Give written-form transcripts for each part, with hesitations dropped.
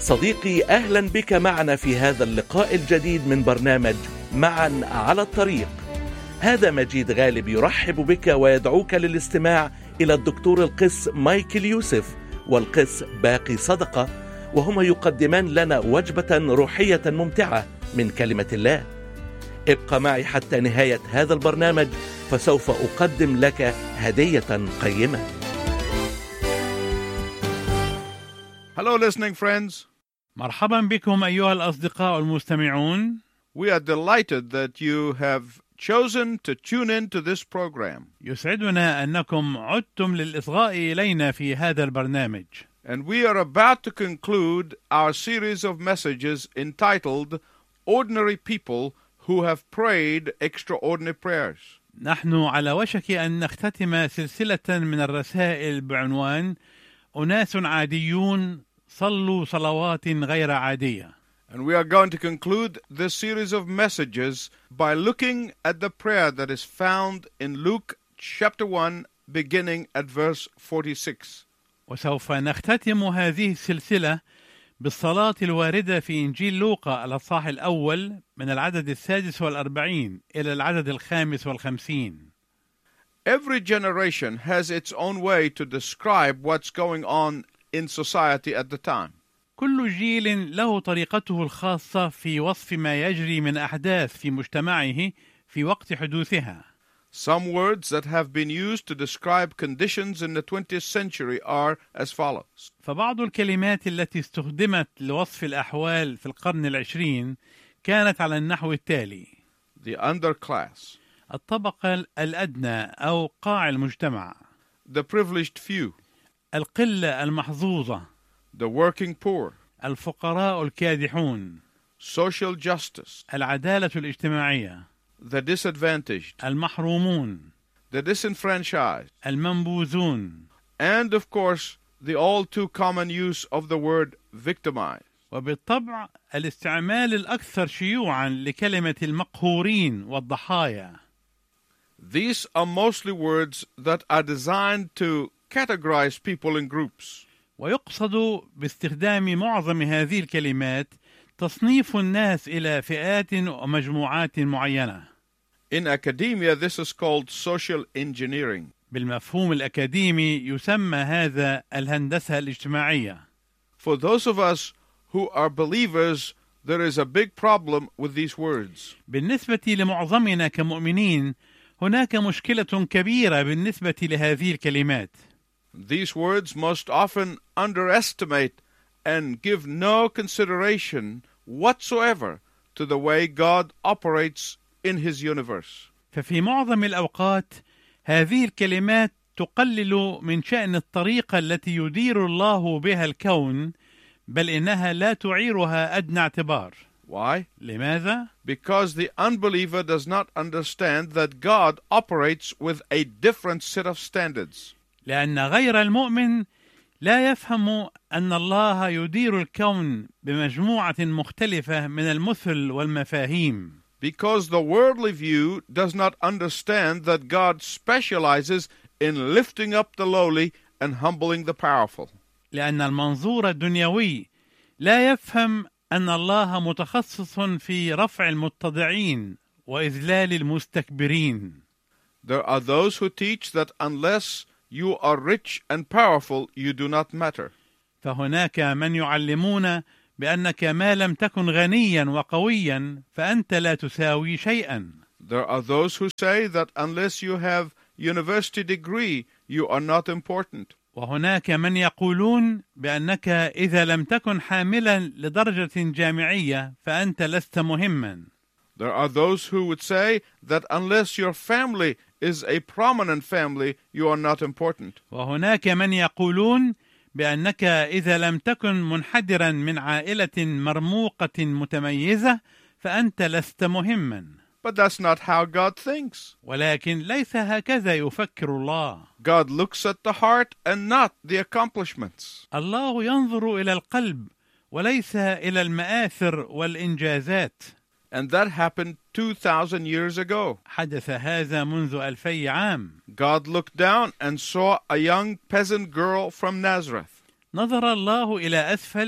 صديقي، أهلا بك معنا في هذا اللقاء الجديد من برنامج معا على الطريق. هذا مجيد غالب يرحب بك ويدعوك للاستماع إلى الدكتور القس مايكل يوسف والقس باقي صدقة، وهما يقدمان لنا وجبة روحية ممتعة من كلمة الله. ابقى معي حتى نهاية هذا البرنامج، فسوف أقدم لك هدية قيمة. Hello listening friends. مرحبا بكم أيها الأصدقاء المستمعون. We are delighted that you have chosen to tune in to this program. يسعدنا أنكم عدتم للإصغاء إلينا في هذا البرنامج. And we are about to conclude our series of messages entitled Ordinary People Who Have Prayed Extraordinary Prayers. نحن على وشك أن نختتم سلسلة من الرسائل بعنوان أناس عاديون صلوا صلوات غير عادية. And we are going to conclude this series of messages by looking at the prayer that is found in Luke chapter 1 beginning at verse 46. وسوف نختتم هذه السلسلة بالصلاة الواردة في إنجيل لوقا الأصحاح الأول من العدد 46 إلى العدد 55. Every generation has its own way to describe what's going on in society at the time. كل جيل له طريقته الخاصة في وصف ما يجري من أحداث في مجتمعه في وقت حدوثها. Some words that have been used to describe conditions in the 20th century are as follows. فبعض الكلمات التي استخدمت لوصف الأحوال في القرن العشرين كانت على النحو التالي: The underclass, الطبقة الأدنى أو قاع المجتمع، the privileged few, القلة المحظوظة، the working poor, الفقراء الكادحون، social justice, العدالة الاجتماعية، the disadvantaged, المحرومون، the disenfranchised, المنبوذون، and of course the all too common use of the word victimized. وبالطبع الاستعمال الأكثر شيوعا لكلمة المقهورين والضحايا. These are mostly words that are designed to categorize people in groups. ويقصد باستخدام معظم هذه الكلمات تصنيف الناس إلى فئات ومجموعات معينة. In academia, this is called social engineering. بالمفهوم الأكاديمي يسمى هذا الهندسة الاجتماعية. For those of us who are believers, there is a big problem with these words. بالنسبة لمعظمنا كمؤمنين هناك مشكلة كبيرة بالنسبة لهذه الكلمات. These words most often underestimate and give no consideration whatsoever to the way God operates in His universe. ففي معظم الأوقات هذه الكلمات تقلل من شأن الطريقة التي يدير الله بها الكون، بل إنها لا تعيرها أدنى اعتبار. Why? لماذا؟ Because the unbeliever does not understand that God operates with a different set of standards. لأن غير المؤمن لا يفهم أن الله يدير الكون بمجموعة مختلفة من المثل والمفاهيم. Because the worldly view does not understand that God specializes in lifting up the lowly and humbling the powerful. لأن المنظور الدنيوي لا يفهم أن الله متخصص في رفع المتضعين وإذلال المستكبرين. There are those who teach that unless you are rich and powerful, you do not matter. فهناك من يعلمون بأنك ما لم تكن غنيا وقويا فأنت لا تساوي شيئا. There are those who say that unless you have university degree, you are not important. وهناك من يقولون بأنك إذا لم تكن حاملا لدرجة جامعية فأنت لست مهما. There are those who would say that unless your family is a prominent family, you are not important. وهناك من يقولون بأنك إذا لم تكن منحدرا من عائلة مرموقة متميزة فأنت لست مهما. But that's not how God thinks. ولكن ليس هكذا يفكر الله. God looks at the heart and not the accomplishments. الله ينظر إلى القلب وليس إلى المآثر والإنجازات. And that happened 2,000 years ago. حدث هذا منذ 2000 عام. God looked down and saw a young peasant girl from Nazareth. نظر الله إلى أسفل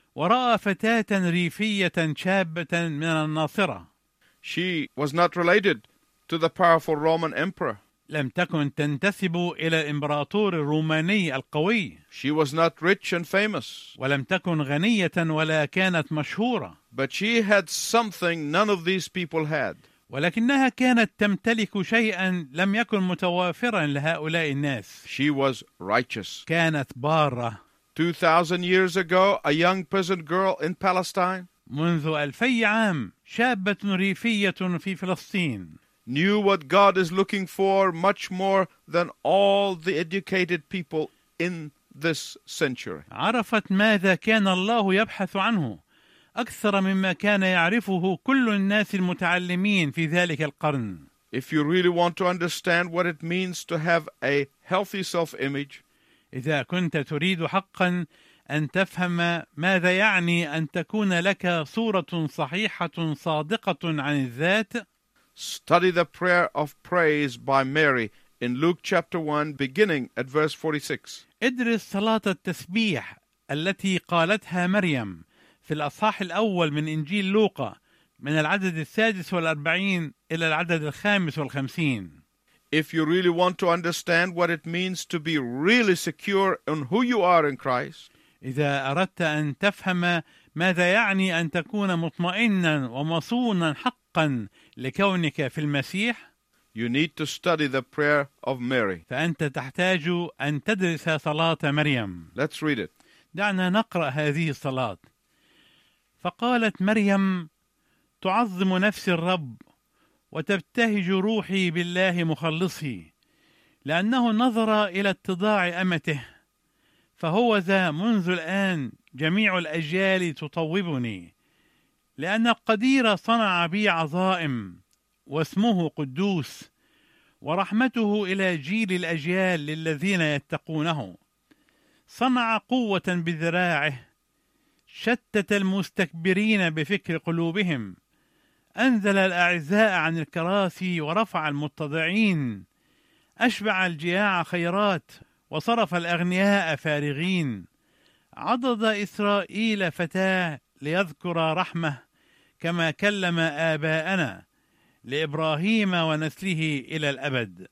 ورأى فتاة ريفية شابة من الناصرة. She was not related to the powerful Roman emperor. لم تكن تنتسب إلى الإمبراطور الروماني القوي. She was not rich and famous. ولم تكن غنية ولا كانت مشهورة. But she had something none of these people had. ولكنها كانت تمتلك شيئا لم يكن متوافرا لهؤلاء الناس. She was righteous. كانت بارة. 2,000 years ago, a young peasant girl in Palestine منذ 2000 عام شابة ريفية في فلسطين knew what God is looking for much more than all the educated people in this century. عرفت ماذا كان الله يبحث عنه أكثر مما كان يعرفه كل الناس المتعلمين في ذلك القرن. If you really want to understand what it means to have a healthy self-image, إذا كنت تريد حقا أن تفهم ماذا يعني أن تكون لك صورة صحيحة صادقة عن الذات، study the prayer of praise by Mary in Luke chapter 1 beginning at verse 46. ادرس صلاة التسبيح التي قالتها مريم في الأصحاح الأول من إنجيل لوقا من العدد 46 إلى العدد 55. If you really want to understand what it means to be really secure in who you are in Christ, إذا أردت أن تفهم ماذا يعني أن تكون مطمئنا ومصونا حقا لكونك في المسيح، you need to study the prayer of Mary. فأنت تحتاج أن تدرس صلاة مريم. Let's read it. دعنا نقرأ هذه الصلاة. فقالت مريم: تعظم نفسي الرب، وتبتهج روحي بالله مخلصي، لأنه نظر إلى اتضاع أمته، فهو ذا منذ الآن جميع الأجيال تطوبني، لأن القدير صنع بي عظائم، واسمه قدوس، ورحمته إلى جيل الأجيال للذين يتقونه. صنع قوة بذراعه، شتت المستكبرين بفكر قلوبهم، أنزل الأعزاء عن الكراسي ورفع المتضعين، أشبع الجياع خيرات وصرف الأغنياء فارغين. عضد إسرائيل فتاة ليذكر رحمه، كما كلم آباءنا لإبراهيم ونسله إلى الأبد.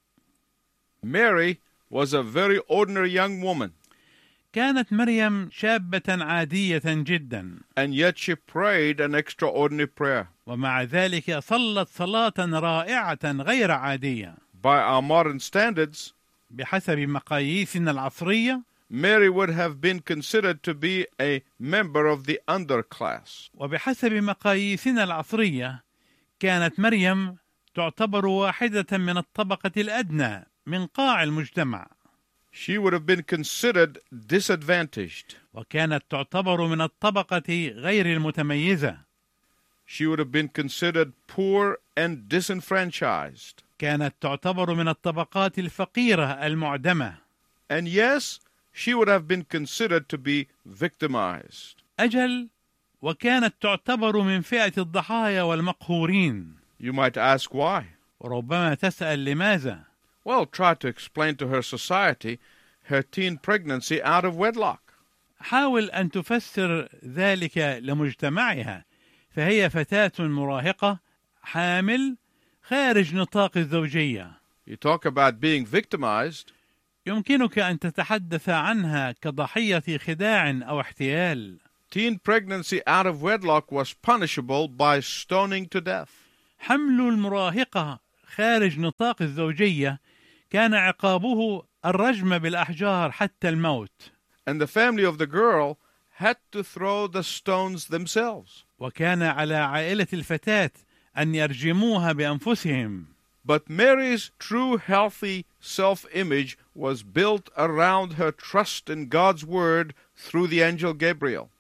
Mary was a very ordinary young woman, كانت مريم شابة عادية جدا، and yet she prayed an extraordinary prayer. ومع ذلك صلت صلاة رائعة غير عادية. By our modern standards, بحسب مقاييسنا العصرية، Mary would have been considered to be a member of the underclass. وبحسب مقاييسنا العصرية كانت مريم تعتبر واحدة من الطبقة الأدنى من قاع المجتمع. She would have been considered disadvantaged. وكانت تعتبر من الطبقة غير المتميزة. She would have been considered poor and disenfranchised. كانت تعتبر من الطبقات الفقيرة المعدمة. And yes, she would have been considered to be victimized. أجل، وكانت تعتبر من فئة الضحايا والمقهورين. You might ask why. وربما تسأل لماذا؟ Well, try to explain to her society her teen pregnancy out of wedlock. حاول أن تفسر ذلك لمجتمعها، فهي فتاة مراهقة حامل خارج نطاق الزوجية. You talk about being victimized. يمكنك أن تتحدث عنها كضحية خداع أو احتيال. Teen pregnancy out of wedlock was punishable by stoning to death. حمل المراهقة خارج نطاق الزوجية كان عقابه الرجم بالأحجار حتى الموت. And the family of the girl had to throw the stones themselves. وكان على عائلة الفتاة أن يرجموها بأنفسهم. But Mary's true healthy self-image was built around her trust in God's word through the angel Gabriel.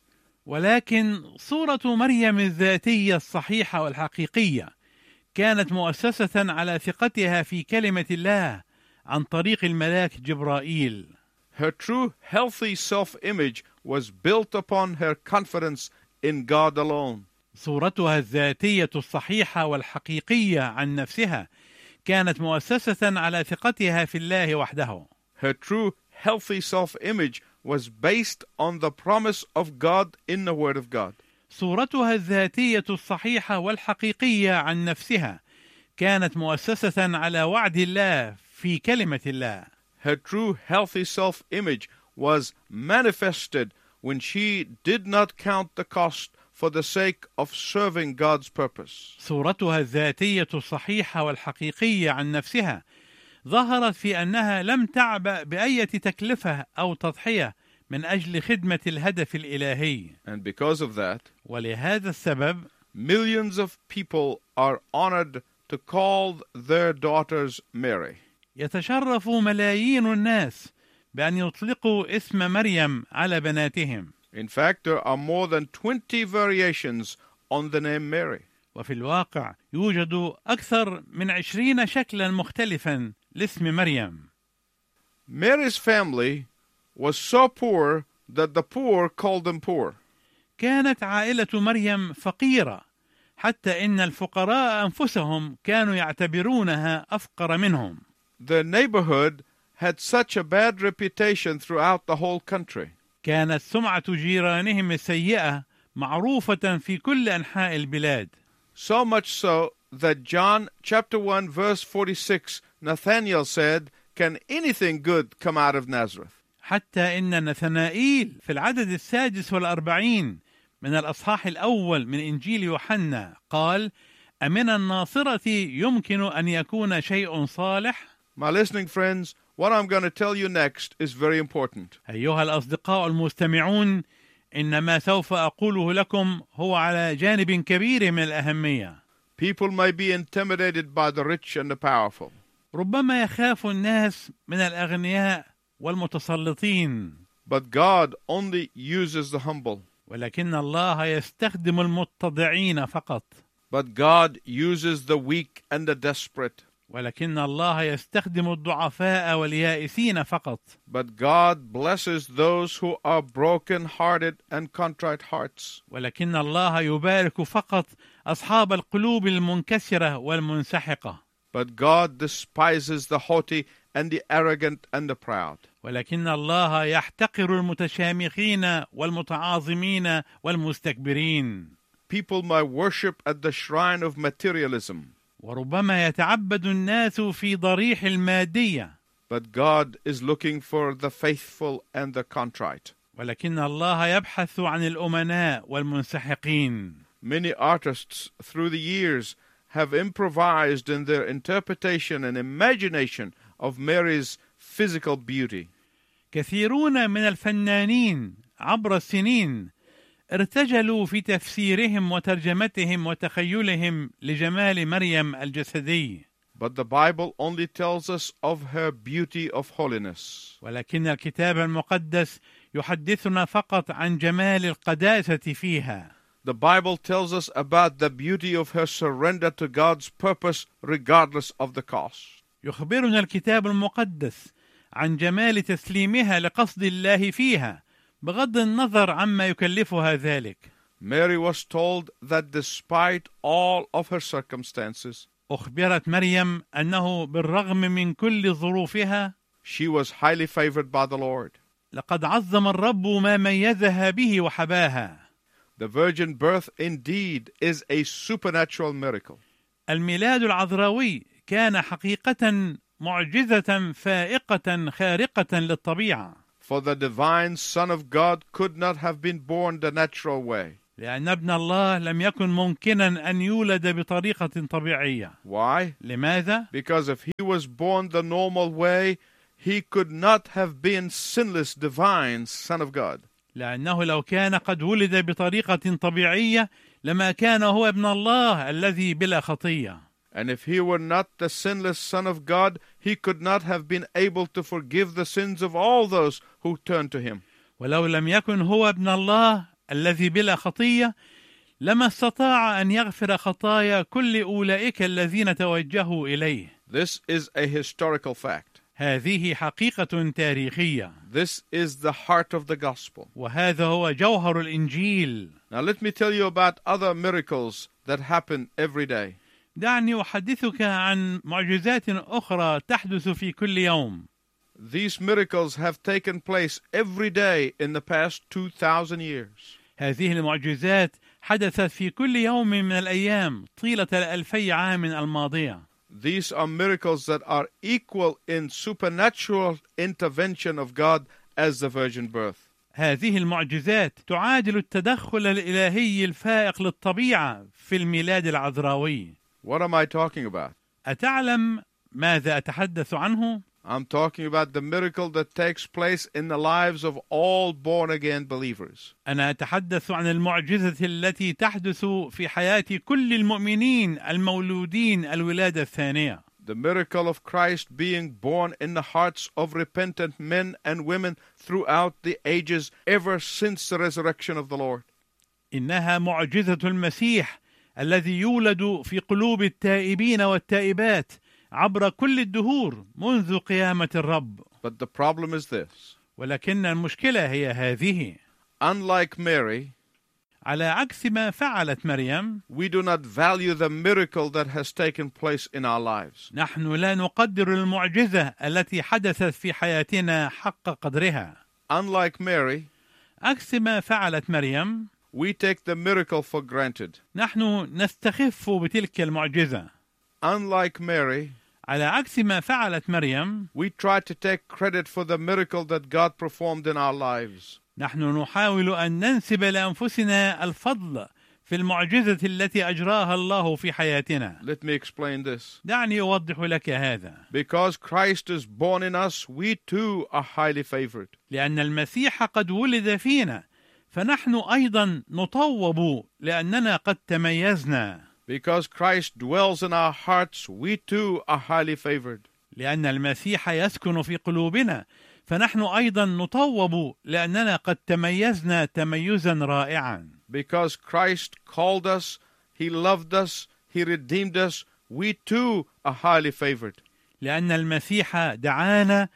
ولكن صورة مريم الذاتية الصحيحة والحقيقية كانت مؤسسة على ثقتها في كلمة الله عن طريق الملاك جبرائيل. Her true healthy self-image was built upon her confidence in God alone. صورتها الذاتية الصحيحة والحقيقية عن نفسها كانت مؤسسة على ثقتها في الله وحده. Her true healthy self-image was based on the promise of God in the Word of God. صورتها الذاتية الصحيحة والحقيقية عن نفسها كانت مؤسسة على وعد الله في كلمة الله. Her true healthy self-image was manifested when she did not count the cost for the sake of serving God's purpose. صورتها الذاتية الصحيحة والحقيقية عن نفسها ظهرت في أنها لم تعبأ بأي تكلفة أو تضحية من أجل خدمة الهدف الإلهي. And because of that, ولهذا السبب millions of people are honored to call their daughters Mary. يتشرف ملايين الناس بأن يطلقوا اسم مريم على بناتهم. In fact, there are more than 20 variations on the name Mary. وفي الواقع يوجد أكثر من 20 شكلا مختلفا لاسم مريم. Mary's family was so poor that the poor called them poor. كانت عائلة مريم فقيرة حتى إن الفقراء أنفسهم كانوا يعتبرونها أفقر منهم. The neighborhood had such a bad reputation throughout the whole country. كانت سمعة جيرانهم السيئة معروفة في كل أنحاء البلاد. So much so that John chapter 1 verse 46, Nathanael said, "Can anything good come out of Nazareth?" حتى إن نثنائيل في العدد 46 من الأصحاح الأول من إنجيل يوحنا قال: أمن الناصرة يمكن أن يكون شيء صالح؟ My listening friends, what I'm going to tell you next is very important. أيها الأصدقاء المستمعون، إن ما سوف أقوله لكم هو على جانب كبير من الأهمية. People may be intimidated by the rich and the powerful. ربما يخاف الناس من الأغنياء والمتسلطين. But God only uses the humble. ولكن الله يستخدم المتضعين فقط. But God uses the weak and the desperate. ولكن الله يستخدم الضعفاء واليائسين فقط. But God blesses those who are broken-hearted and contrite hearts. ولكن الله يبارك فقط أصحاب القلوب المنكسرة والمنسحقة. But God despises the haughty and the arrogant and the proud. ولكن الله يحتقر المتشامخين والمتعاظمين والمستكبرين. People may worship at the shrine of materialism. وربما يتعبد الناس في ضريح المادية. But God is looking for the faithful and the contrite. ولكن الله يبحث عن الأمناء والمنسحقين. Many artists through the years have improvised in their interpretation and imagination of Mary's physical beauty. كثيرون من الفنانين عبر السنين ارتجلوا في تفسيرهم وترجمتهم وتخيلهم لجمال مريم الجسدي. But the Bible only tells us of her beauty of holiness. ولكن الكتاب المقدس يحدثنا فقط عن جمال القداسة فيها. The Bible tells us about the beauty of her surrender to God's purpose regardless of the cost. يخبرنا الكتاب المقدس عن جمال تسليمها لقصد الله فيها بغض النظر عما يكلفها ذلك. Mary was told that despite all of her circumstances, أخبرت مريم أنه بالرغم من كل ظروفها she was highly favored by the Lord. لقد عظم الرب ما ميزها به وحباها. The virgin birth indeed is a supernatural miracle. الميلاد العذراوي كان حقيقة معجزة فائقة خارقة للطبيعة. For the divine Son of God could not have been born the natural way. لأن ابن الله لم يكن ممكنا أن يولد بطريقة طبيعية. Why? لماذا؟ Because if he was born the normal way, he could not have been sinless divine Son of God. لأنه لو كان قد ولد بطريقة طبيعية لما كان هو ابن الله الذي بلا خطية. And if he were not the sinless Son of God, he could not have been able to forgive the sins of all those who turn to him. ولو لم يكن هو ابن الله الذي بلا خطية لما استطاع أن يغفر خطايا كل أولئك الذين توجهوا إليه. This is a historical fact. هذه حقيقة تاريخية. This is the heart of the gospel. وهذا هو جوهر الإنجيل. Now let me tell you about other miracles that happen every day. دعني أحدثك عن معجزات أخرى تحدث في كل يوم. These miracles have taken place every day in the past 2,000 years. هذه المعجزات حدثت في كل يوم من الأيام طيلة 2000 عام الماضية. These are miracles that are equal in supernatural intervention of God as the virgin birth. هذه المعجزات تعادل التدخل الإلهي الفائق للطبيعة في الميلاد العذراوي. What am I talking about? أتعلم ماذا أتحدث عنه؟ I'm talking about the miracle that takes place in the lives of all born-again believers. أنا أتحدث عن المعجزة التي تحدث في حياة كل المؤمنين المولودين الولادة الثانية. The miracle of Christ being born in the hearts of repentant men and women throughout the ages ever since the resurrection of the Lord. إنها معجزة المسيح الذي يولد في قلوب التائبين والتائبات عبر كل الدهور منذ قيامة الرب. But the problem is this. ولكن المشكلة هي هذه. Unlike Mary, على عكس ما فعلت مريم، we do not value the miracle that has taken place in our lives. نحن لا نقدر المعجزة التي حدثت في حياتنا حق قدرها. Unlike Mary, عكس ما فعلت مريم، we take the miracle for granted. نحن نستخف بتلك المعجزة. Unlike Mary, على عكس ما فعلت مريم، we try to take credit for the miracle that God performed in our lives. نحن نحاول أن ننسب لأنفسنا الفضل في المعجزة التي أجراها الله في حياتنا. Let me explain this. دعني أوضح لك هذا. Because Christ is born in us, we too are highly favored. لأن المسيح قد ولد فينا، فنحن أيضا نطوب لأننا قد تميزنا. Because Christ dwells in our hearts, we too are highly favored. لأن المسيح يسكن في قلوبنا، فنحن أيضا نطوب لأننا قد تميزنا تميزا رائعا. Because Christ called us, He loved us, He redeemed us, we too are highly favored. لأن المسيح دعانا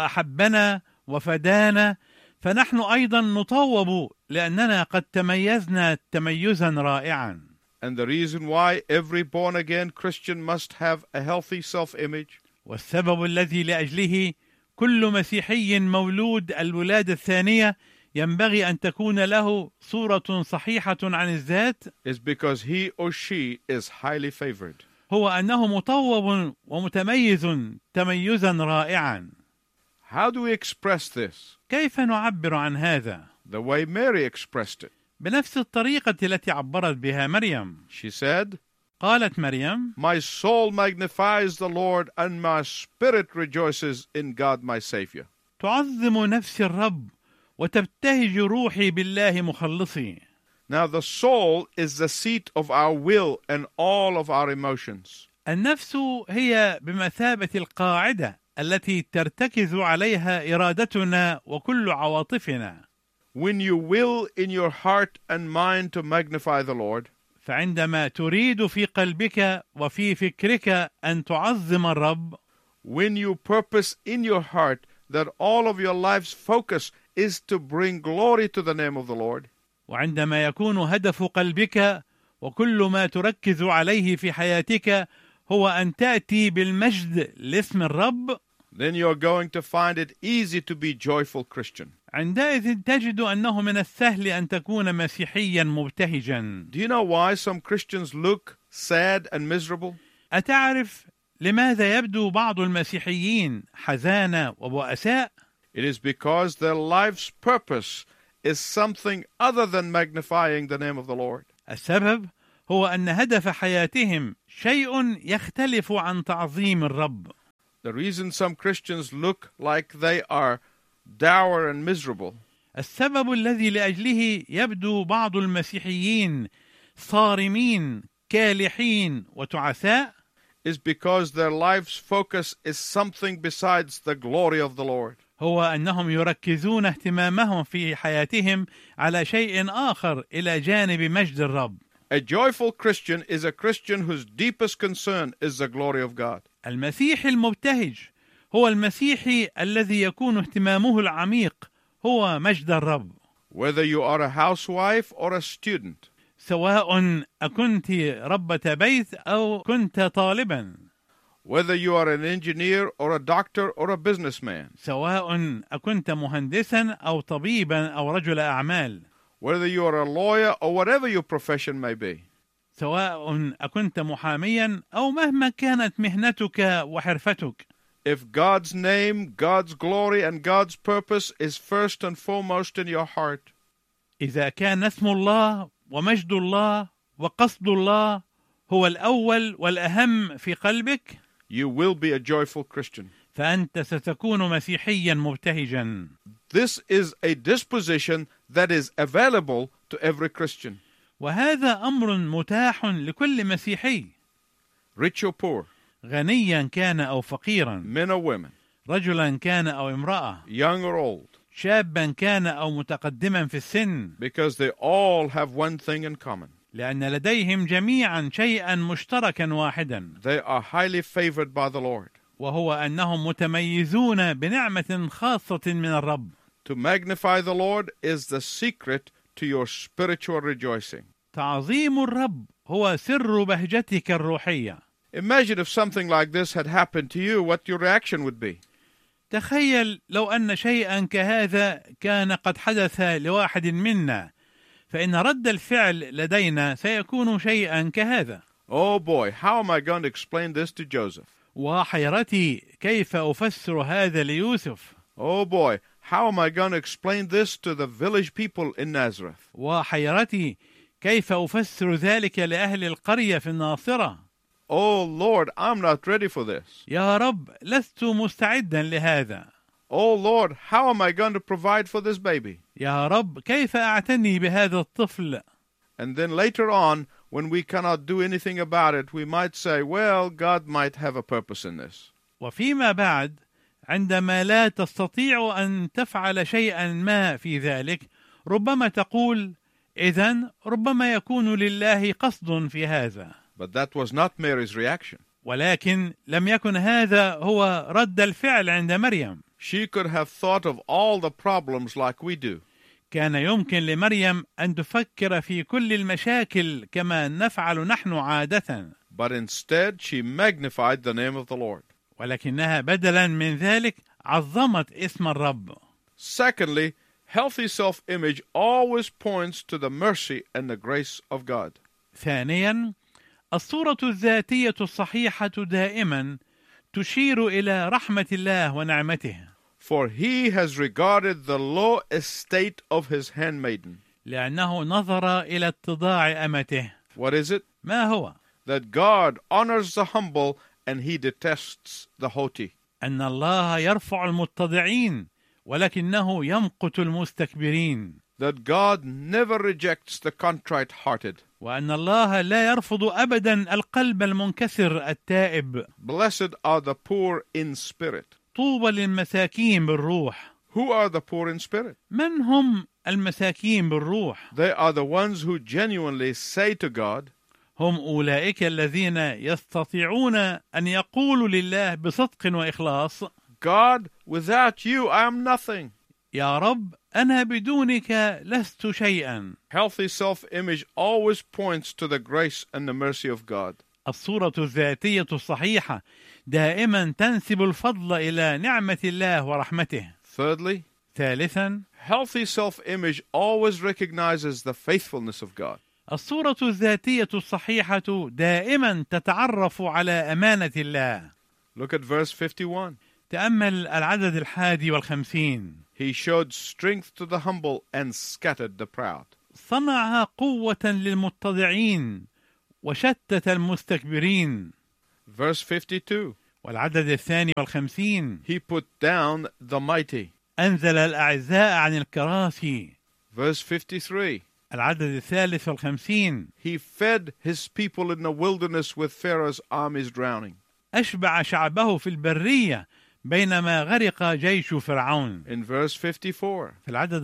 وأحبنا وفدانا، فنحن أيضا نطوب لأننا قد تميزنا تميزا رائعا. And the reason why every born-again Christian must have a healthy self-image, والسبب الذي لأجله كل مسيحي مولود الولادة الثانية ينبغي أن تكون له صورة صحيحة عن الذات، is because he or she is highly favored. هو أنه مطوب ومتميز تميزا رائعا. How do we express this? كيف نعبر عن هذا؟ The way Mary expressed it. بنفس الطريقة التي عبرت بها مريم. She said, قالت مريم: My soul magnifies the Lord, and my spirit rejoices in God my Savior. تعظم نفسي الرب وتبتهج روحي بالله مخلصي. Now the soul is the seat of our will and all of our emotions. النفس هي بمثابة القاعدة التي ترتكز عليها إرادتنا وكل عواطفنا. When you will in your heart and mind to magnify the Lord, فعندما تريد في قلبك وفي فكرك أن تعظم الرب، when you purpose in your heart that all of your life's focus is to bring glory to the name of the Lord, وعندما يكون هدف قلبك وكل ما تركز عليه في حياتك هو أن تأتي بالمجد لاسم الرب، then you're going to find it easy to be joyful Christian. عندئذ تجد أنه من السهل أن تكون مسيحيا مبتهجا. Do you know why some Christians look sad and miserable? أتعرف لماذا يبدو بعض المسيحيين حزانة وبؤساء؟ It is because their life's purpose is something other than magnifying the name of the Lord. السبب هو أن هدف حياتهم شيء يختلف عن تعظيم الرب. The reason some Christians look like they are dour and miserable السبب الذي لأجله يبدو بعض المسيحيين صارمين كالحين وتعساء is because their life's focus is something besides the glory of the Lord. هو أنهم يركزون اهتمامهم في حياتهم على شيء آخر إلى جانب مجد الرب. A joyful Christian is a Christian whose deepest concern is the glory of God. المسيحي المبتهج هو المسيحي الذي يكون اهتمامه العميق هو مجد الرب. Whether you are a housewife or a student, سواء أكنت ربة بيت أو كنت طالبا. whether you are an engineer or a doctor or a businessman, سواء أكنت مهندسا أو طبيبا أو رجل أعمال، whether you are a lawyer or whatever your profession may be. سواء أكنت محاميا أو مهما كانت مهنتك وحرفتك. If God's name, God's glory, and God's purpose is first and foremost in your heart, إذا كان اسم الله ومجد الله وقصد الله هو الأول والأهم في قلبك، you will be a joyful Christian. فأنت ستكون مسيحيا مبتهجا. This is a disposition that is available to every Christian, وهذا أمر متاح لكل مسيحي، rich or poor, غنيا كان أو فقيرا، men or women, رجلا كان أو امرأة، young or old, شابا كان أو متقدما في السن، because they all have one thing in common. لأن لديهم جميعا شيئا مشتركا واحدا، They are highly favored by the Lord. وهو أنهم متميزون بنعمة خاصة من الرب. To magnify the Lord is the secret to your spiritual rejoicing. تعظيم الرب هو سر بهجتك الروحية. Imagine if something like this had happened to you, what your reaction would be. تخيل لو أن شيئا كهذا كان قد حدث لواحد منا، فإن رد الفعل لدينا سيكون شيئا كهذا. Oh boy, how am I going to explain this to Joseph? وحيرتي كيف أفسر هذا ليوسف. Oh boy, how am I going to explain this to the village people in Nazareth? وحيرتي كيف أفسر ذلك لأهل القرية في الناصرة. Oh Lord, I'm not ready for this. يا رب لست مستعدا لهذا. Oh Lord, how am I going to provide for this baby? يا رب كيف أعتني بهذا الطفل. And then later on, when we cannot do anything about it, we might say, well, God might have a purpose in this. وفيما بعد عندما لا تستطيع أن تفعل شيئا ما في ذلك، ربما تقول إذن ربما يكون لله قصد في هذا. But that was not Mary's reaction. ولكن لم يكن هذا هو رد الفعل عند مريم. She could have thought of all the problems like we do. كان يمكن لمريم أن تفكر في كل المشاكل كما نفعل نحن عادة. But instead, she magnified the name of the Lord. ولكنها بدلا من ذلك عظمت اسم الرب. Secondly, healthy self-image always points to the mercy and the grace of God. ثانيا، الصورة الذاتية الصحيحة دائما تشير إلى رحمة الله ونعمته. For he has regarded the low estate of his handmaiden. لأنه نظر إلى اتضاع أمته. What is it? ما هو؟ That God honors the humble and he detests the haughty. أن الله يرفع المتضعين ولكنه يمقت المستكبرين. That God never rejects the contrite-hearted. وأن الله لا يرفض أبدا القلب المنكسر التائب. Blessed are the poor in spirit. طوبى للمساكين بالروح. Who are the poor in spirit? من هم المساكين بالروح؟ They are the ones who genuinely say to God, هم أولئك الذين يستطيعون أن يقولوا لله بصدق وإخلاص: God, without you I am nothing. يا رب أنا بدونك لست شيئا. Healthy self-image always points to the grace and the mercy of God. الصورة الذاتية الصحيحة دائما تنسب الفضل إلى نعمة الله ورحمته. Thirdly, ثالثا، healthy self-image always recognizes the faithfulness of God. الصورة الذاتية الصحيحة دائما تتعرف على أمانة الله. Look at verse 51. تأمل العدد 51. He showed strength to the humble and scattered the proud. صنع قوة للمتضعين وشتت المستكبرين. Verse 52. والعدد 52. He put down the mighty. أنزل الأعزاء عن الكراسي. Verse 53. العدد 53. He fed his people in the wilderness with Pharaoh's armies drowning. أشبع شعبه في البرية بينما غرق جيش فرعون. In verse 54. في العدد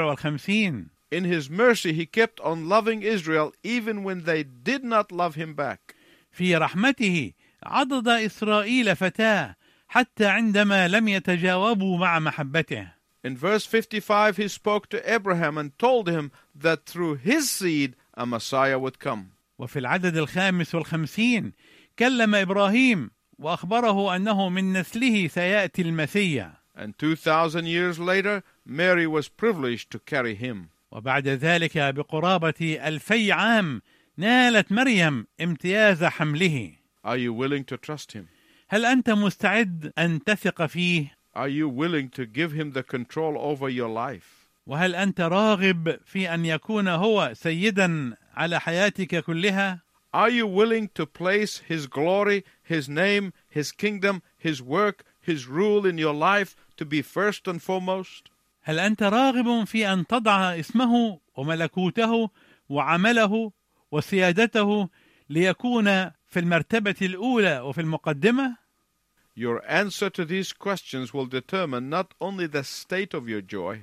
54. In his mercy he kept on loving Israel even when they did not love him back. في رحمته عضد إسرائيل فتاه حتى عندما لم يتجاوبوا مع محبته. In verse 55 he spoke to Abraham and told him that through his seed a Messiah would come. وفي العدد 55 كلم إبراهيم وأخبره أنه من نسله سيأتي المسيح. And 2,000 years later, Mary was privileged to carry him. وبعد ذلك بقرابة 2000 عام نالت مريم امتياز حمله. Are you willing to trust him? هل أنت مستعد أن تثق فيه؟ Are you willing to give him the control over your life? وهل أنت راغب في أن يكون هو سيدا على حياتك كلها؟ Are you willing to place his glory, his name, his kingdom, his work, his rule in your life to be first and foremost? هل أنت راغب في أن تضع اسمه وملكوته وعمله وسيادته ليكون في المرتبة الأولى وفي المقدمة؟ Your answer to these questions will determine not only the state of your joy,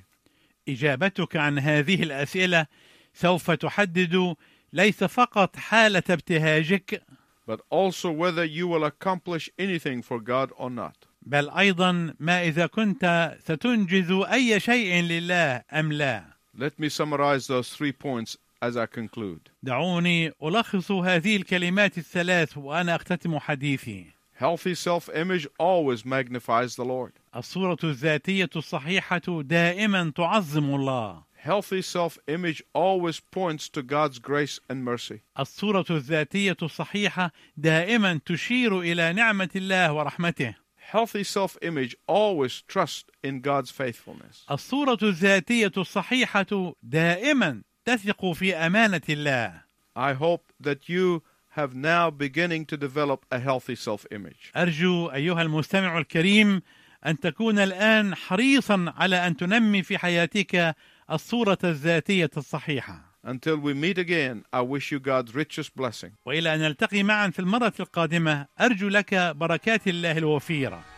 إجابتك عن هذه الأسئلة سوف تحدد ليس فقط حالة ابتهاجك، but also whether you will accomplish anything for God or not. بل أيضا ما إذا كنت ستنجز أي شيء لله أم لا. Let me summarize those 3 points as I conclude. دعوني ألخص هذه الكلمات الثلاث وأنا أختتم حديثي. Healthy self-image always magnifies the Lord. الصورة الذاتية الصحيحة دائما تعظم الله. Healthy self-image always points to God's grace and mercy. الصورة الذاتية الصحيحة دائما تشير إلى نعمة الله ورحمته. Healthy self-image always trusts in God's faithfulness. الصورة الذاتية الصحيحة دائما تثق في أمانة الله. I hope that you have now beginning to develop a healthy self-image. أرجو أيها المستمع الكريم أن تكون الآن حريصا على أن تنمي في حياتك الصورة الذاتية الصحيحة. Until we meet again, I wish you God's richest blessing. وإلى أن نلتقي معا في المرة القادمة أرجو لك بركات الله الوفيرة.